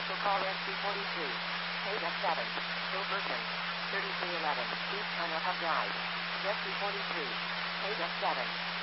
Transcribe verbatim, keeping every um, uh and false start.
Also call S C forty-three. Paid F seven. Hilberton. thirty-three eleven. East Runner Hub Drive. S C forty-three. Paid F seven.